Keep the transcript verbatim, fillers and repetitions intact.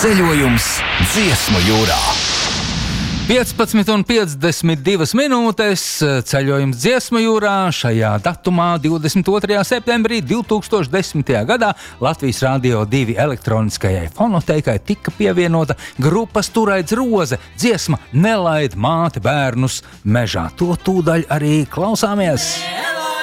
Ceļojums Dziesmu jūrā. piecpadsmit un piecdesmit divas minūtes ceļojums Dziesmu jūrā šajā datumā divdesmit otrajā septembrī divtūkstoš desmitajā gadā Latvijas Rādio divi elektroniskajai fonoteikai tika pievienota grupas Turaids Roze dziesma Nelaid māte bērnus mežā. To tūdaļ arī klausāmies.